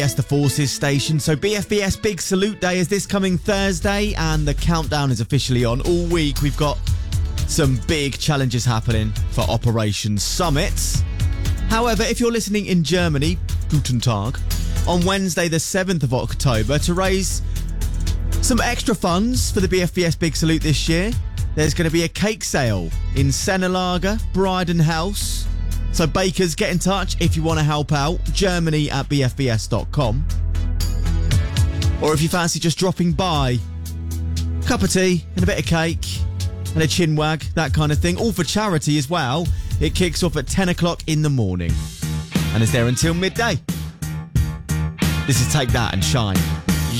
Yes, the Forces station. So BFBS Big Salute Day is this coming Thursday, and the countdown is officially on. All week we've got some big challenges happening for Operation Summit. However, if you're listening in Germany, Guten Tag, on Wednesday the 7th of October, to raise some extra funds for the BFBS Big Salute this year, there's going to be a cake sale in Sennelager, Bryden House. So bakers, get in touch if you want to help out. Germany@bfbs.com. Or if you fancy just dropping by, cup of tea and a bit of cake and a chin wag, that kind of thing. All for charity as well. It kicks off at 10 o'clock in the morning and is there until midday. This is Take That and Shine.